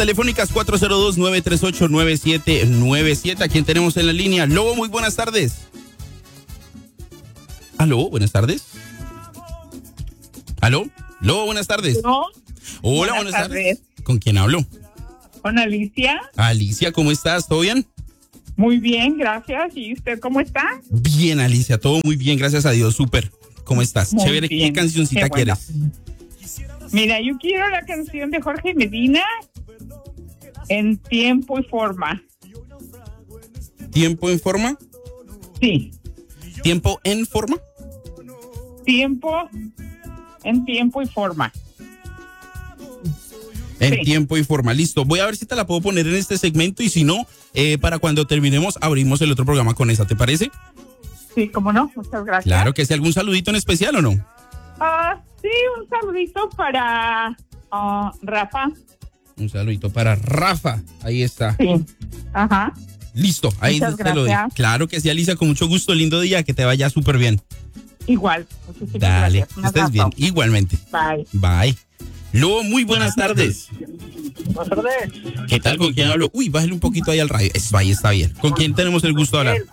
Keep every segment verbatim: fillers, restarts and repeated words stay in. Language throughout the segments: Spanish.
telefónicas cuatro cero dos, nueve tres ocho, nueve siete nueve siete. ¿A quién tenemos en la línea? Lobo, muy buenas tardes. Aló, buenas tardes. Aló, Lobo, buenas tardes. No. Hola, buenas, buenas tardes. tardes. ¿Con quién hablo? Con Alicia. Alicia, ¿cómo estás? ¿Todo bien? Muy bien, gracias. ¿Y usted cómo está? Bien, Alicia, todo muy bien, gracias a Dios, súper. ¿Cómo estás? Muy Chévere, bien. ¿Qué cancioncita Qué bueno. quieres? Mira, yo quiero la canción de Jorge Medina, En Tiempo y Forma. ¿Tiempo en forma? Sí. ¿Tiempo en forma? Tiempo, en tiempo y forma. En Sí. tiempo y forma, listo. Voy a ver si te la puedo poner en este segmento y si no, eh, para cuando terminemos abrimos el otro programa con esa, ¿te parece? Sí, cómo no, muchas gracias. Claro que sí. ¿Algún saludito en especial o no? Ah, sí, un saludito para ah, Rafa. Un saludito para Rafa, ahí está. Sí, ajá. Listo, ahí Muchas te lo doy. gracias. Claro que sí, Alicia, con mucho gusto, lindo día, que te vaya súper bien. Igual, muchísimas Dale, gracias. Un estés abrazo. bien, igualmente. Bye. Bye. Lobo, muy buenas tardes. Buenas tardes. ¿Qué tal? ¿Con quién hablo? Uy, bájale un poquito ahí al radio. Eso, ahí está bien. ¿Con quién tenemos el gusto de hablar?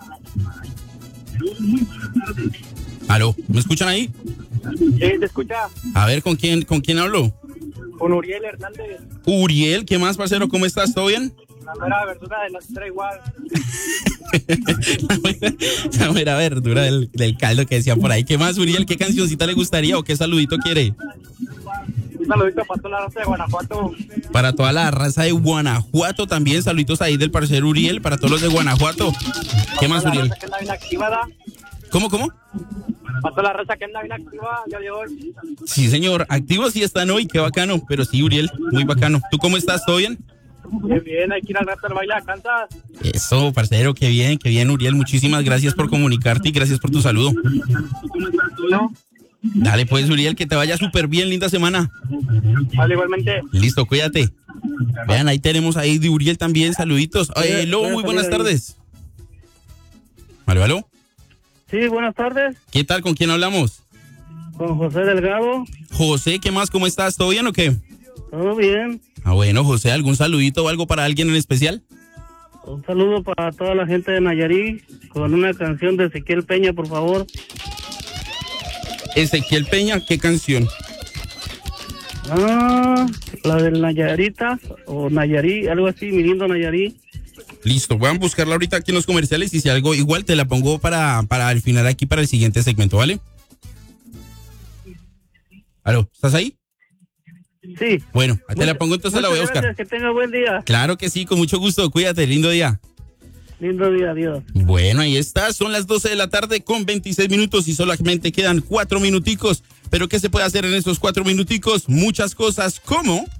Aló, ¿me escuchan ahí? Sí, te escucha. A ver, ¿con quién, con quién hablo? Con Uriel Hernández. Uriel, ¿qué más, parcero? ¿Cómo estás? ¿Todo bien? La mera verdura de la cera igual. la, mera, la mera verdura del, del caldo que decían por ahí. ¿Qué más, Uriel? ¿Qué cancioncita le gustaría o qué saludito quiere? Un saludito para toda la raza de Guanajuato. Para toda la raza de Guanajuato también. Saluditos ahí del parcero Uriel. Para todos los de Guanajuato. ¿Qué más, Para toda Uriel? la raza que anda bien activada. ¿Cómo, cómo? Para toda la raza que anda bien activa, ya llegó. Sí, señor. Activos sí están hoy. Qué bacano. Pero sí, Uriel, muy bacano. ¿Tú cómo estás? ¿Todo bien? Muy bien, hay que ir al rato al baile a Kansas. Eso, parcero. Qué bien, qué bien, Uriel. Muchísimas gracias por comunicarte y gracias por tu saludo. ¿No? Dale, pues, Uriel, que te vaya súper bien. Linda semana. Vale, igualmente. Listo, cuídate. Vean, ahí tenemos ahí de Uriel también. Saluditos. Eh, Lobo, muy buenas tardes. ¿Aló, aló? Sí, buenas tardes. ¿Qué tal? ¿Con quién hablamos? Con José Delgado. José, ¿qué más? ¿Cómo estás? ¿Todo bien o qué? Todo bien. Ah, bueno, José, ¿algún saludito o algo para alguien en especial? Un saludo para toda la gente de Nayarit con una canción de Ezequiel Peña, por favor. Ezequiel Peña, ¿qué canción? Ah, la del Nayarita o Nayarí, algo así, mi lindo Nayarí. Listo, voy a buscarla ahorita aquí en los comerciales y si algo igual te la pongo para, para el final aquí para el siguiente segmento, ¿vale? ¿Aló? ¿Estás ahí? Sí. Bueno, te la pongo entonces, la voy a buscar. Gracias, que tenga buen día. Claro que sí, con mucho gusto, cuídate, lindo día. Lindo día, adiós. Bueno, ahí está, son las doce de la tarde con veintiséis minutos y solamente quedan cuatro minuticos. Pero ¿qué se puede hacer en esos cuatro minuticos? Muchas cosas, como...